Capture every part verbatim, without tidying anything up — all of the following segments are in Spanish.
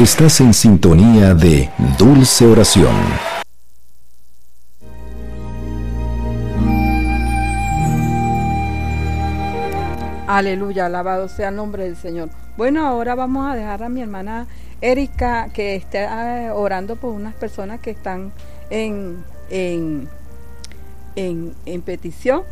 Estás en sintonía de Dulce Oración. Aleluya, alabado sea el nombre del Señor. Bueno, ahora vamos a dejar a mi hermana Erika que esté orando por unas personas que están en, en, en, en petición,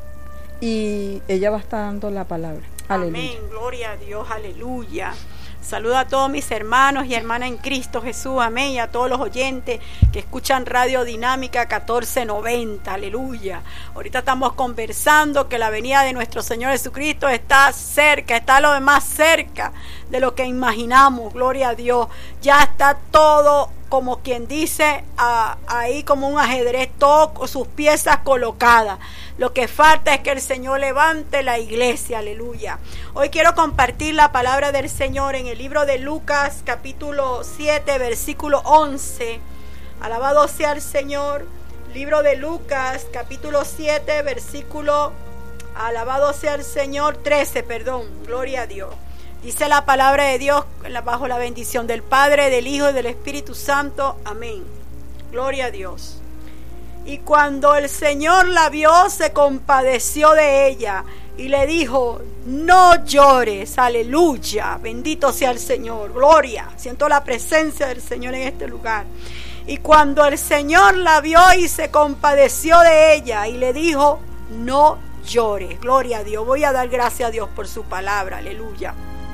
y ella va a estar dando la palabra. Aleluya. Amén, gloria a Dios, aleluya. Saludo a todos mis hermanos y hermanas en Cristo Jesús, amén, y a todos los oyentes que escuchan Radio Dinámica catorce noventa, aleluya. Ahorita estamos conversando que la venida de nuestro Señor Jesucristo está cerca, está lo demás cerca de lo que imaginamos, gloria a Dios. Ya está todo, como quien dice, a, ahí como un ajedrez, todo sus piezas colocadas. Lo que falta es que el Señor levante la iglesia, aleluya. Hoy quiero compartir la palabra del Señor en el libro de Lucas, capítulo siete, versículo once. Alabado sea el Señor. Libro de Lucas, capítulo siete, versículo, alabado sea el Señor, trece, perdón, gloria a Dios. Dice la palabra de Dios bajo la bendición del Padre, del Hijo y del Espíritu Santo. Amén. Gloria a Dios. Y cuando el Señor la vio, se compadeció de ella y le dijo: no llores, aleluya, bendito sea el Señor, gloria. Siento la presencia del Señor en este lugar. Y cuando el Señor la vio y se compadeció de ella y le dijo: no llores, gloria a Dios. Voy a dar gracias a Dios por su palabra, aleluya.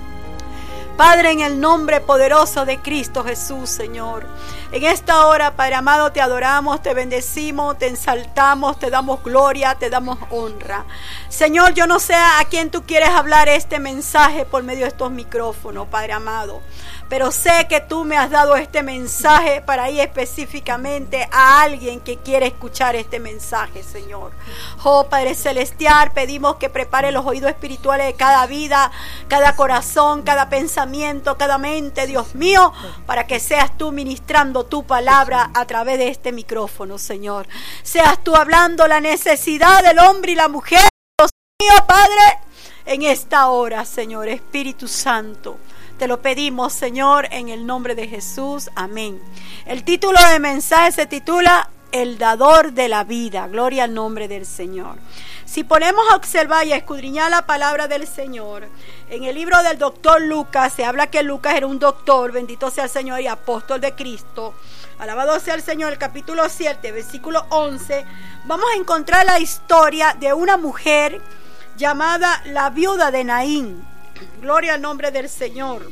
Padre, en el nombre poderoso de Cristo Jesús, Señor, en esta hora, Padre amado, te adoramos, te bendecimos, te exaltamos, te damos gloria, te damos honra. Señor, yo no sé a quién tú quieres hablar este mensaje por medio de estos micrófonos, Padre amado, pero sé que tú me has dado este mensaje para ir específicamente a alguien que quiere escuchar este mensaje, Señor. Oh, Padre Celestial, pedimos que prepare los oídos espirituales de cada vida, cada corazón, cada pensamiento, cada mente, Dios mío, para que seas tú ministrando tu palabra a través de este micrófono, Señor. Seas tú hablando la necesidad del hombre y la mujer, Dios mío, Padre, en esta hora, Señor, Espíritu Santo. Te lo pedimos, Señor, en el nombre de Jesús. Amén. El título del mensaje se titula El dador de la vida. Gloria al nombre del Señor. Si ponemos a observar y a escudriñar la palabra del Señor, en el libro del doctor Lucas, se habla que Lucas era un doctor, bendito sea el Señor, y apóstol de Cristo. Alabado sea el Señor. El capítulo siete, versículo once, vamos a encontrar la historia de una mujer llamada la viuda de Naín. Gloria al nombre del Señor.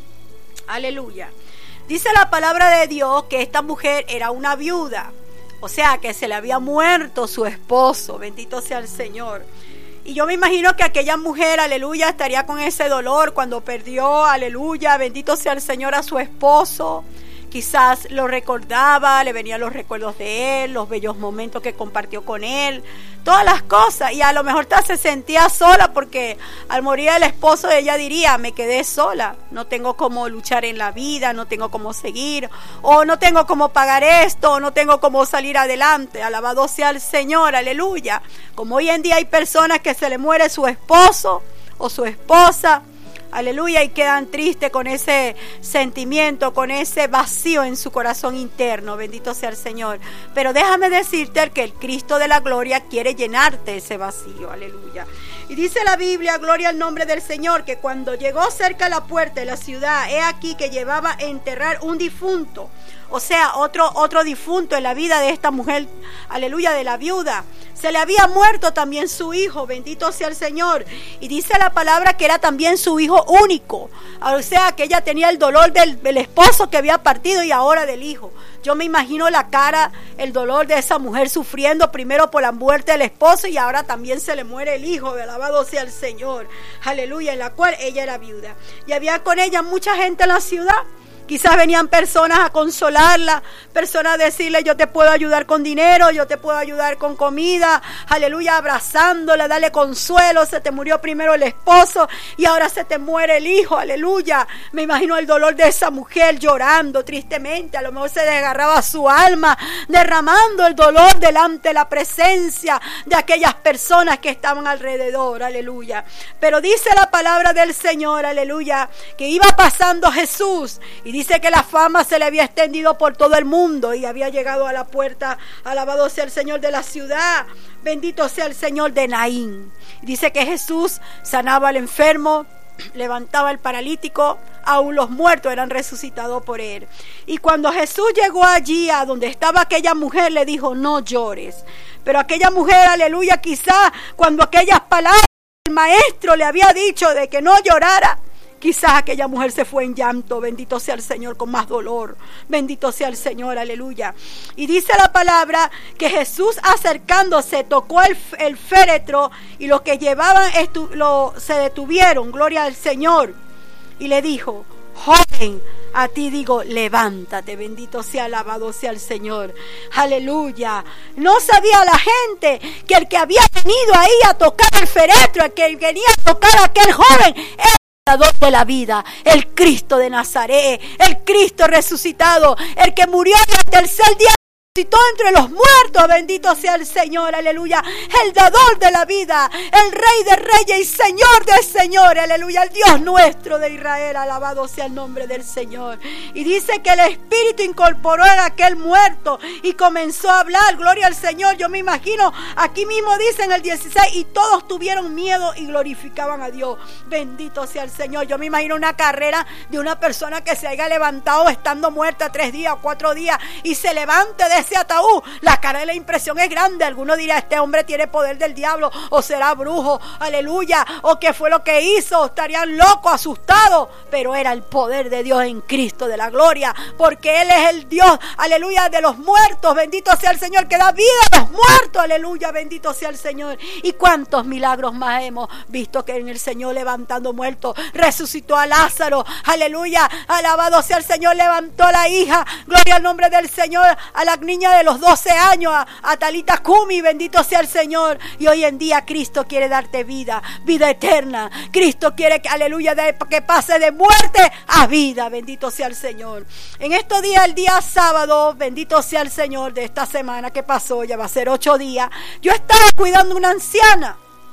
Aleluya. Dice la palabra de Dios que esta mujer era una viuda, o sea que se le había muerto su esposo, bendito sea el Señor. Y yo me imagino que aquella mujer, aleluya, estaría con ese dolor cuando perdió, aleluya, bendito sea el Señor, a su esposo. Quizás lo recordaba, le venían los recuerdos de él, los bellos momentos que compartió con él, todas las cosas, y a lo mejor se sentía sola porque al morir el esposo ella diría: me quedé sola, no tengo cómo luchar en la vida, no tengo cómo seguir, o no tengo cómo pagar esto, o no tengo cómo salir adelante. Alabado sea el Señor, aleluya. Como hoy en día hay personas que se le muere su esposo o su esposa, aleluya, y quedan tristes con ese sentimiento, con ese vacío en su corazón interno, bendito sea el Señor. Pero déjame decirte que el Cristo de la gloria quiere llenarte ese vacío, aleluya. Y dice la Biblia, gloria al nombre del Señor, que cuando llegó cerca a la puerta de la ciudad, he aquí que llevaba a enterrar un difunto, o sea, otro, otro difunto en la vida de esta mujer, aleluya, de la viuda. Se le había muerto también su hijo, bendito sea el Señor. Y dice la palabra que era también su hijo único. O sea, que ella tenía el dolor del, del esposo que había partido y ahora del hijo. Yo me imagino la cara, el dolor de esa mujer sufriendo primero por la muerte del esposo y ahora también se le muere el hijo. Alabado sea el Señor, aleluya, en la cual ella era viuda. Y había con ella mucha gente en la ciudad. Quizás venían personas a consolarla, personas a decirle: yo te puedo ayudar con dinero, yo te puedo ayudar con comida, aleluya, abrazándola, dale consuelo. Se te murió primero el esposo y ahora se te muere el hijo, aleluya. Me imagino el dolor de esa mujer llorando tristemente, a lo mejor se desgarraba su alma, derramando el dolor delante de la presencia de aquellas personas que estaban alrededor, aleluya. Pero dice la palabra del Señor, aleluya, que iba pasando Jesús y dice que la fama se le había extendido por todo el mundo y había llegado a la puerta, alabado sea el Señor, de la ciudad. Bendito sea el Señor, de Naín. Dice que Jesús sanaba al enfermo, levantaba al paralítico, aún los muertos eran resucitados por él. Y cuando Jesús llegó allí a donde estaba aquella mujer, le dijo: no llores. Pero aquella mujer, aleluya, quizás cuando aquellas palabras el maestro le había dicho de que no llorara, quizás aquella mujer se fue en llanto. Bendito sea el Señor, con más dolor. Bendito sea el Señor, aleluya. Y dice la palabra que Jesús, acercándose, tocó el, el féretro, y los que llevaban estu, lo, se detuvieron, gloria al Señor, y le dijo: joven, a ti digo, levántate. Bendito sea, alabado sea el Señor, aleluya. No sabía la gente que el que había venido ahí a tocar el féretro, el que venía a tocar a aquel joven, era el dador de la vida, el Cristo de Nazaret, el Cristo resucitado, el que murió y al tercer día resucitó entre los muertos. Bendito sea el Señor, aleluya. El dador de la vida, el Rey de reyes y Señor de señores, aleluya. El Dios nuestro de Israel, alabado sea el nombre del Señor. Y dice que el Espíritu incorporó en aquel muerto y comenzó a hablar, gloria al Señor. Yo me imagino, aquí mismo dice en el dieciséis, y todos tuvieron miedo y glorificaban a Dios. Bendito sea el Señor. Yo me imagino una carrera de una persona que se haya levantado estando muerta tres días o cuatro días y se levante de ese ataúd. La cara de la impresión es grande. Alguno dirá: este hombre tiene poder del diablo, o será brujo, aleluya, o qué fue lo que hizo. Estarían locos, asustados, pero era el poder de Dios en Cristo de la gloria, porque Él es el Dios, aleluya, de los muertos. Bendito sea el Señor, que da vida a los muertos, aleluya, bendito sea el Señor. Y cuántos milagros más hemos visto que en el Señor, levantando muertos, resucitó a Lázaro, aleluya, alabado sea el Señor, levantó a la hija, gloria al nombre del Señor, a la niña de los doce años, a, a Talita Kumi, bendito sea el Señor. Y hoy en día Cristo quiere darte vida, vida eterna. Cristo quiere que, aleluya, de, que pase de muerte a vida, bendito sea el Señor. En estos días, el día sábado, bendito sea el Señor, de esta semana que pasó, ya va a ser ocho días, yo estaba cuidando una anciana,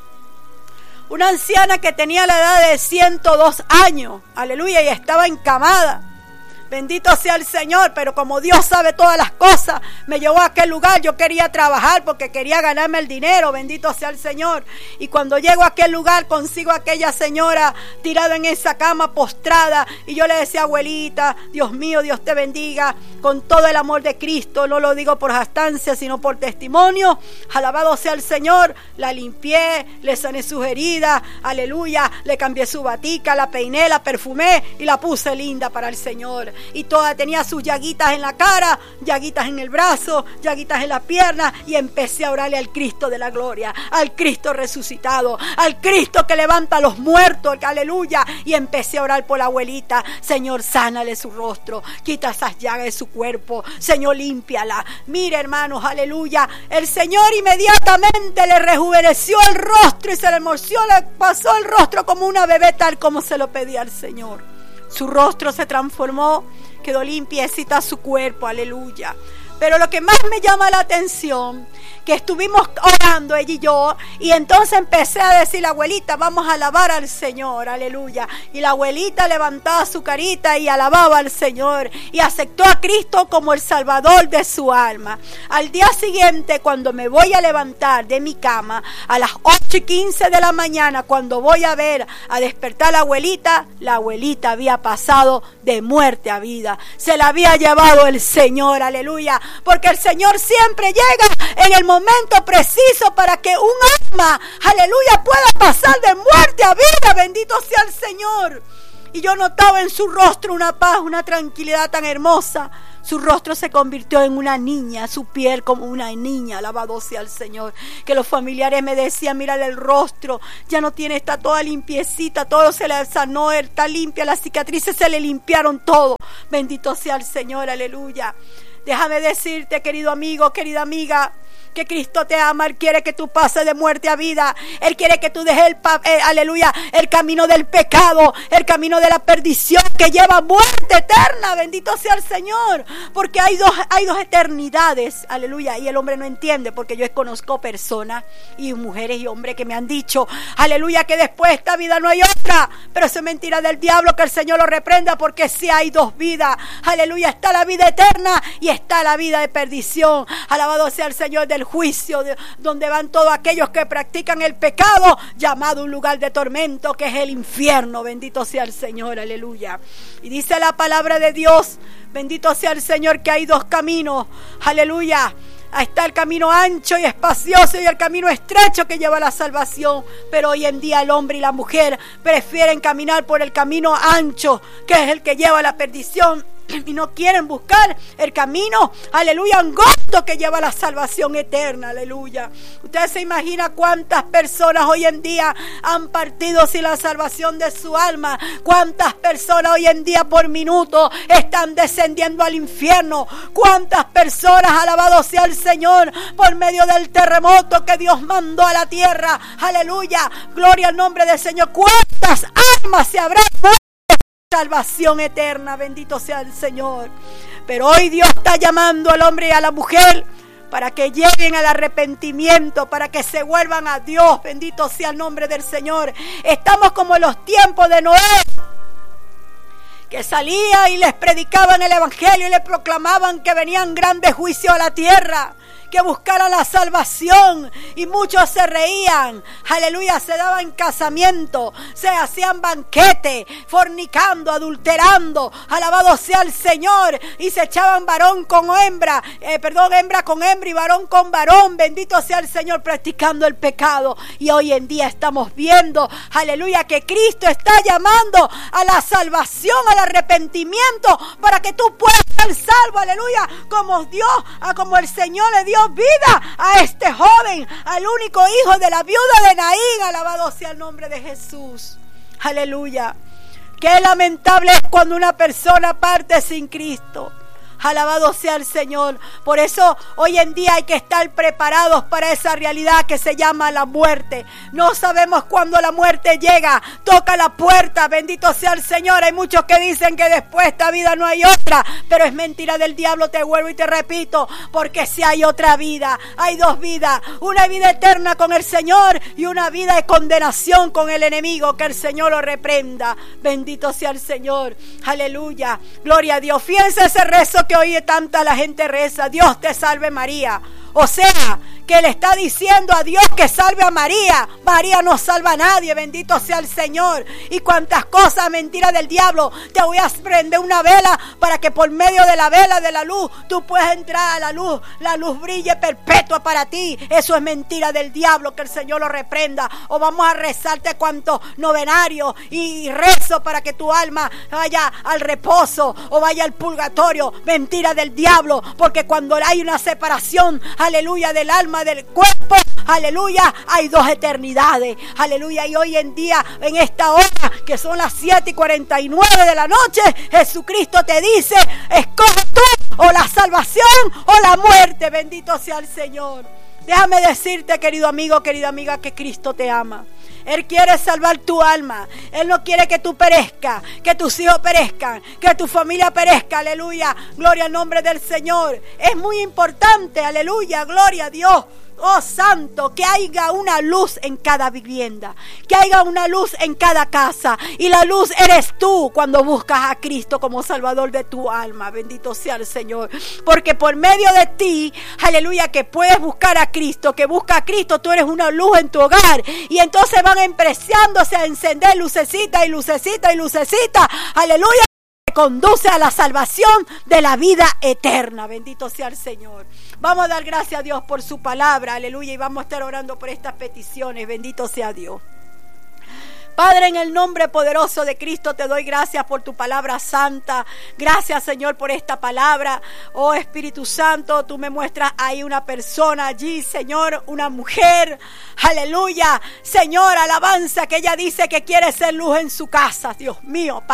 una anciana que tenía la edad de ciento dos años, aleluya, y estaba encamada. Bendito sea el Señor, pero como Dios sabe todas las cosas, me llevó a aquel lugar. Yo quería trabajar porque quería ganarme el dinero, bendito sea el Señor. Y cuando llego a aquel lugar, consigo a aquella señora tirada en esa cama, postrada, y yo le decía: abuelita, Dios mío, Dios te bendiga, con todo el amor de Cristo. No lo digo por jactancia, sino por testimonio. Alabado sea el Señor. La limpié, le sané sus heridas, aleluya, le cambié su batica, la peiné, la perfumé y la puse linda para el Señor. Y toda tenía sus llaguitas en la cara, llaguitas en el brazo, llaguitas en la pierna, y empecé a orarle al Cristo de la gloria, al Cristo resucitado, al Cristo que levanta a los muertos, aleluya. Y empecé a orar por la abuelita: Señor, sánale su rostro, quita esas llagas de su cuerpo, Señor, límpiala. Mire, hermanos, aleluya, el Señor inmediatamente le rejuveneció el rostro y se le morció, le pasó el rostro como una bebé, tal como se lo pedía al Señor. Su rostro se transformó, quedó limpiecita su cuerpo, aleluya. Pero lo que más me llama la atención, que estuvimos orando ella y yo, y entonces empecé a decir: abuelita, vamos a alabar al Señor, aleluya. Y la abuelita levantaba su carita y alababa al Señor, y aceptó a Cristo como el Salvador de su alma. Al día siguiente, cuando me voy a levantar de mi cama, a las ocho y quince de la mañana, cuando voy a ver, a despertar a la abuelita, la abuelita había pasado de muerte a vida. Se la había llevado el Señor, aleluya. Porque el Señor siempre llega en el momento preciso para que un alma, aleluya, pueda pasar de muerte a vida. Bendito sea el Señor. Y yo notaba en su rostro una paz, una tranquilidad tan hermosa. Su rostro se convirtió en una niña, su piel como una niña, alabado sea el Señor. Que los familiares me decían: mírale el rostro, ya no tiene, está toda limpiecita, todo se le sanó, está limpia, las cicatrices se le limpiaron todo. Bendito sea el Señor, aleluya. Déjame decirte, querido amigo, querida amiga, que Cristo te ama. Él quiere que tú pases de muerte a vida. Él quiere que tú dejes el, eh, aleluya, el camino del pecado, el camino de la perdición que lleva a muerte eterna. Bendito sea el Señor. Porque hay dos, hay dos eternidades, aleluya, y el hombre no entiende, porque yo conozco personas y mujeres y hombres que me han dicho, aleluya, que después de esta vida no hay otra. Pero eso es mentira del diablo, que el Señor lo reprenda, porque sí hay dos vidas, aleluya. Está la vida eterna y está la vida de perdición. Alabado sea el Señor, del juicio, de, donde van todos aquellos que practican el pecado, llamado un lugar de tormento, que es el infierno. Bendito sea el Señor, aleluya. Y dice la palabra de Dios, bendito sea el Señor, que hay dos caminos, aleluya. Ahí está el camino ancho y espacioso y el camino estrecho que lleva a la salvación. Pero hoy en día el hombre y la mujer prefieren caminar por el camino ancho, que es el que lleva a la perdición, y no quieren buscar el camino, aleluya, angosto, que lleva a la salvación eterna, aleluya. Usted se imagina cuántas personas hoy en día han partido sin la salvación de su alma. Cuántas personas hoy en día por minuto están descendiendo al infierno. Cuántas personas, alabado sea el Señor, por medio del terremoto que Dios mandó a la tierra, aleluya, gloria al nombre del Señor. Cuántas almas se habrán muerto, salvación eterna, bendito sea el Señor. Pero hoy Dios está llamando al hombre y a la mujer para que lleguen al arrepentimiento, para que se vuelvan a Dios, bendito sea el nombre del Señor. Estamos como en los tiempos de Noé, que salía y les predicaban el evangelio y les proclamaban que venían grandes juicios a la tierra, que buscaran la salvación, y muchos se reían, aleluya, se daban casamiento, se hacían banquete, fornicando, adulterando, alabado sea el Señor, y se echaban varón con hembra, eh, perdón, hembra con hembra y varón con varón, bendito sea el Señor, practicando el pecado. Y hoy en día estamos viendo, aleluya, que Cristo está llamando a la salvación, al arrepentimiento, para que tú puedas ser salvo, aleluya, como Dios, como el Señor le dio vida a este joven, al único hijo de la viuda de Naín. Alabado sea el nombre de Jesús, aleluya. Qué lamentable es cuando una persona parte sin Cristo. Alabado sea el Señor. Por eso hoy en día hay que estar preparados para esa realidad que se llama la muerte. No sabemos cuándo la muerte llega, toca la puerta, bendito sea el Señor. Hay muchos que dicen que después de esta vida no hay otra, pero es mentira del diablo, te vuelvo y te repito, porque si hay otra vida, hay dos vidas, una vida eterna con el Señor y una vida de condenación con el enemigo, que el Señor lo reprenda. Bendito sea el Señor, aleluya, gloria a Dios. Fíjense ese rezo que hoy tanta la gente reza: Dios te salve María. O sea, que le está diciendo a Dios que salve a María. María no salva a nadie, bendito sea el Señor. Y cuántas cosas, mentira del diablo. Te voy a prender una vela para que por medio de la vela de la luz tú puedas entrar a la luz. La luz brille perpetua para ti. Eso es mentira del diablo, que el Señor lo reprenda. O vamos a rezarte cuantos novenarios y rezo para que tu alma vaya al reposo o vaya al purgatorio. Mentira del diablo, porque cuando hay una separación, aleluya, del alma, del cuerpo, aleluya, hay dos eternidades, aleluya. Y hoy en día, en esta hora, que son las siete y cuarenta y nueve de la noche, Jesucristo te dice: escoge tú o la salvación o la muerte, bendito sea el Señor. Déjame decirte, querido amigo, querida amiga, que Cristo te ama. Él quiere salvar tu alma. Él no quiere que tú perezcas, que tus hijos perezcan, que tu familia perezca, aleluya, gloria al nombre del Señor. Es muy importante, aleluya, gloria a Dios. Oh santo, que haya una luz en cada vivienda, que haya una luz en cada casa, y la luz eres tú cuando buscas a Cristo como Salvador de tu alma, bendito sea el Señor, porque por medio de ti, aleluya, que puedes buscar a Cristo, que busca a Cristo, tú eres una luz en tu hogar, y entonces van empreciándose a encender lucecita y lucecita y lucecita, aleluya, que conduce a la salvación de la vida eterna, bendito sea el Señor. Vamos a dar gracias a Dios por su palabra, aleluya, y vamos a estar orando por estas peticiones, bendito sea Dios. Padre, en el nombre poderoso de Cristo te doy gracias por tu palabra santa. Gracias, Señor, por esta palabra. Oh Espíritu Santo, tú me muestras ahí una persona allí, Señor, una mujer, aleluya, Señor, alabanza, que ella dice que quiere ser luz en su casa. Dios mío, Padre,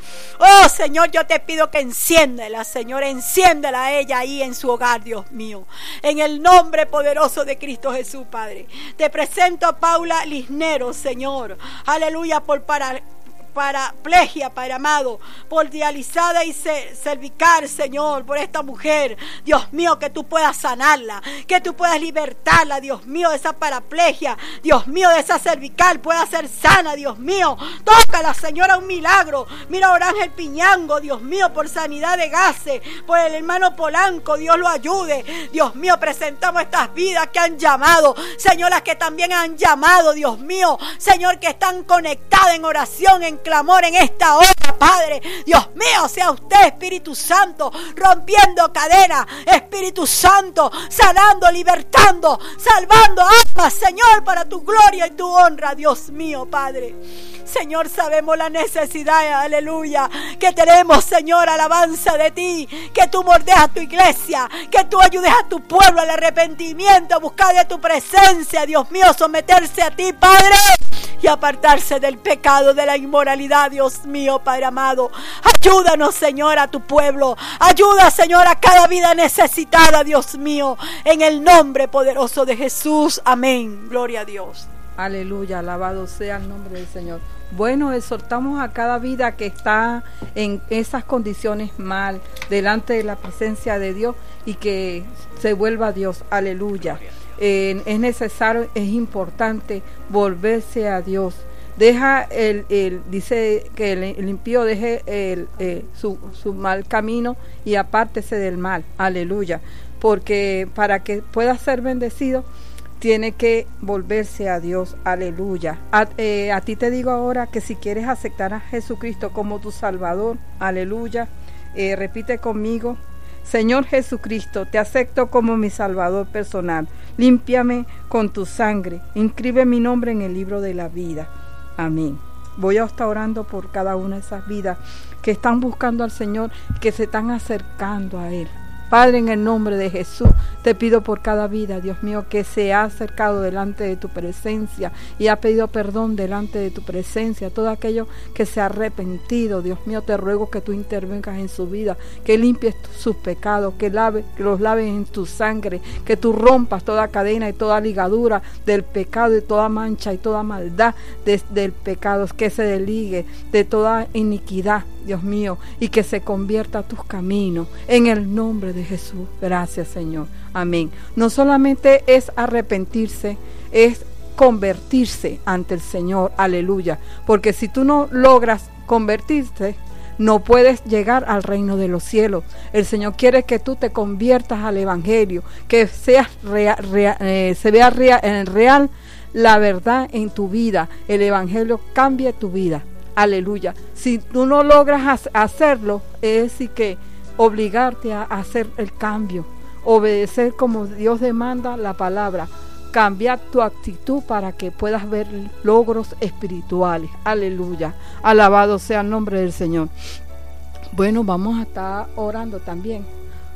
Oh, Señor, yo te pido que enciéndela, Señor, enciéndela a ella ahí en su hogar, Dios mío. En el nombre poderoso de Cristo Jesús, Padre. Te presento a Paula Lisneros, Señor. Aleluya, por para... paraplegia, Padre amado, por dializada y cervical, Señor, por esta mujer, Dios mío, que tú puedas sanarla, que tú puedas libertarla, Dios mío, de esa paraplegia, Dios mío, de esa cervical, pueda ser sana, Dios mío. Tócala, Señora, un milagro. Mira a Ángel Piñango, Dios mío, por sanidad de gases, por el hermano Polanco, Dios lo ayude. Dios mío, presentamos estas vidas que han llamado, señoras que también han llamado, Dios mío, Señor, que están conectadas en oración, en clamor en esta hora, Padre. Dios mío, sea usted, Espíritu Santo, rompiendo cadenas, Espíritu Santo, sanando, libertando, salvando almas, Señor, para tu gloria y tu honra, Dios mío, Padre. Señor, sabemos la necesidad, aleluya, que tenemos, Señor, alabanza de ti, que tú mordeas a tu iglesia, que tú ayudes a tu pueblo al arrepentimiento, a buscar de tu presencia, Dios mío, someterse a ti, Padre, y apartarse del pecado, de la inmoralidad, Dios mío, Padre amado. Ayúdanos, Señor, a tu pueblo. Ayuda, Señor, a cada vida necesitada, Dios mío, en el nombre poderoso de Jesús. Amén. Gloria a Dios. Aleluya, alabado sea el nombre del Señor. Bueno, exhortamos a cada vida que está en esas condiciones mal, delante de la presencia de Dios, y que se vuelva a Dios. Aleluya. Eh, es necesario, es importante volverse a Dios. Deja el, el dice que el, el impío deje el, el, su, su mal camino y apártese del mal. Aleluya. Porque para que pueda ser bendecido, tiene que volverse a Dios. Aleluya. A, eh, a ti te digo ahora que si quieres aceptar a Jesucristo como tu Salvador, aleluya, eh, repite conmigo: Señor Jesucristo, te acepto como mi Salvador personal. Límpiame con tu sangre. Inscribe mi nombre en el libro de la vida. Amén. Voy a estar orando por cada una de esas vidas que están buscando al Señor, que se están acercando a Él. Padre, en el nombre de Jesús, te pido por cada vida, Dios mío, que se ha acercado delante de tu presencia y ha pedido perdón delante de tu presencia. Todo aquello que se ha arrepentido, Dios mío, te ruego que tú intervengas en su vida, que limpies sus pecados, que, lave, que los laves en tu sangre, que tú rompas toda cadena y toda ligadura del pecado y toda mancha y toda maldad de, del pecado, que se desligue de toda iniquidad, Dios mío, y que se convierta a tus caminos, en el nombre de Jesús. Gracias, Señor. Amén. No solamente es arrepentirse, es convertirse ante el Señor. Aleluya. Porque si tú no logras convertirte, no puedes llegar al reino de los cielos. El Señor quiere que tú te conviertas al Evangelio, que seas rea, rea, eh, se vea rea, en real la verdad en tu vida. El Evangelio cambia tu vida. Aleluya. Si tú no logras hacerlo, es decir que obligarte a hacer el cambio, obedecer como Dios demanda la palabra, cambiar tu actitud para que puedas ver logros espirituales. Aleluya. Alabado sea el nombre del Señor. Bueno, vamos a estar orando también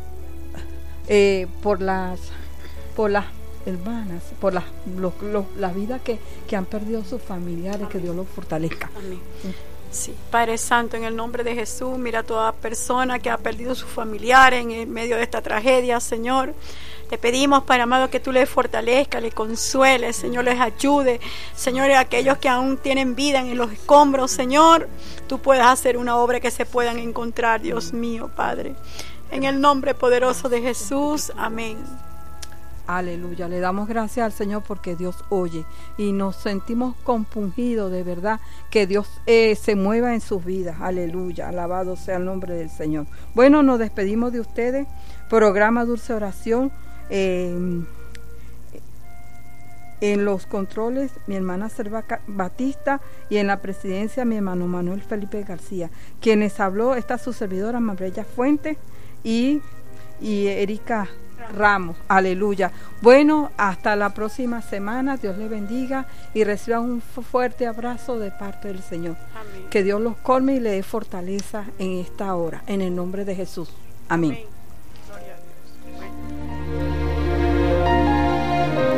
eh, por las por las hermanas, por las los, los, las vidas que, que han perdido sus familiares. Amén. Que Dios los fortalezca. Amén. Sí, Padre Santo, en el nombre de Jesús, mira a toda persona que ha perdido sus familiares en medio de esta tragedia, Señor. Te pedimos, Padre amado, que tú les fortalezcas, les consueles, Señor, les ayude. Señor, aquellos que aún tienen vida en los escombros, Señor, tú puedas hacer una obra que se puedan encontrar, Dios mío, Padre. En el nombre poderoso de Jesús, amén. Aleluya, le damos gracias al Señor porque Dios oye y nos sentimos compungidos de verdad que Dios eh, se mueva en sus vidas. Aleluya, alabado sea el nombre del Señor. Bueno, nos despedimos de ustedes. Programa Dulce Oración. Eh, en los controles mi hermana Selva Batista y en la presidencia mi hermano Manuel Felipe García. Quienes habló está su servidora Marbella Fuentes y, y Erika Ramos. Aleluya. Bueno, hasta la próxima semana. Dios les bendiga y reciban un fuerte abrazo de parte del Señor. Amén. Que Dios los colme y les dé fortaleza en esta hora, en el nombre de Jesús. Amén. Amén. Gloria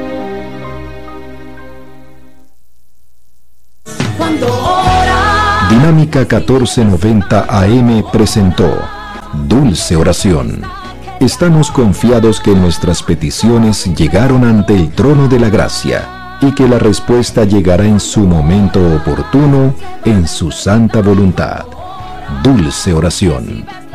a Dios. Cuando ora Dinámica catorce noventa A M presentó Dulce Oración. Estamos confiados que nuestras peticiones llegaron ante el trono de la gracia y que la respuesta llegará en su momento oportuno, en su santa voluntad. Dulce Oración.